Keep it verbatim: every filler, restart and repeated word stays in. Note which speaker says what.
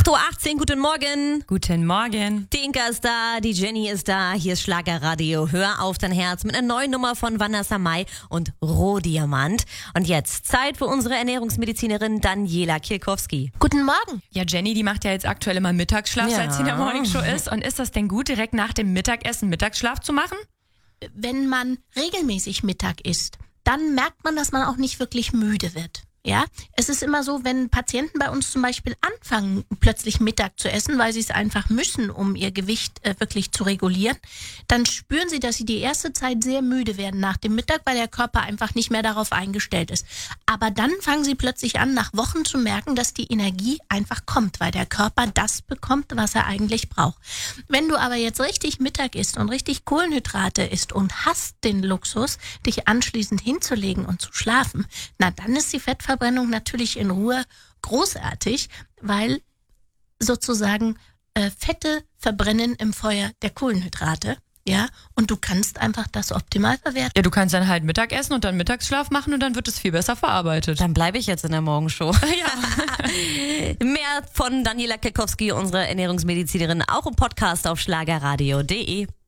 Speaker 1: acht Uhr achtzehn, guten Morgen.
Speaker 2: Guten Morgen.
Speaker 1: Die Inka ist da, die Jenny ist da, hier ist Schlagerradio. Hör auf dein Herz mit einer neuen Nummer von Vanessa Mai und Rohdiamant. Und jetzt Zeit für unsere Ernährungsmedizinerin Daniela Kielkowski.
Speaker 3: Guten Morgen.
Speaker 2: Ja, Jenny, die macht ja jetzt aktuell immer Mittagsschlaf,
Speaker 1: Ja.
Speaker 2: seit sie in der Morningshow ist. Und ist das denn gut, direkt nach dem Mittagessen Mittagsschlaf zu machen?
Speaker 3: Wenn man regelmäßig Mittag isst, dann merkt man, dass man auch nicht wirklich müde wird. Ja, es ist immer so, wenn Patienten bei uns zum Beispiel anfangen, plötzlich Mittag zu essen, weil sie es einfach müssen, um ihr Gewicht äh, wirklich zu regulieren, dann spüren sie, dass sie die erste Zeit sehr müde werden nach dem Mittag, weil der Körper einfach nicht mehr darauf eingestellt ist. Aber dann fangen sie plötzlich an, nach Wochen zu merken, dass die Energie einfach kommt, weil der Körper das bekommt, was er eigentlich braucht. Wenn du aber jetzt richtig Mittag isst und richtig Kohlenhydrate isst und hast den Luxus, dich anschließend hinzulegen und zu schlafen, na dann ist die Fettverbrennung Verbrennung natürlich in Ruhe großartig, weil sozusagen äh, Fette verbrennen im Feuer der Kohlenhydrate, ja, und du kannst einfach das optimal verwerten.
Speaker 2: Ja, du kannst dann halt Mittagessen und dann Mittagsschlaf machen und dann wird es viel besser verarbeitet.
Speaker 1: Dann bleibe ich jetzt in der Morgenshow.
Speaker 2: Ja.
Speaker 1: Mehr von Daniela Kielkowski, unserer Ernährungsmedizinerin, auch im Podcast auf schlagerradio punkt de.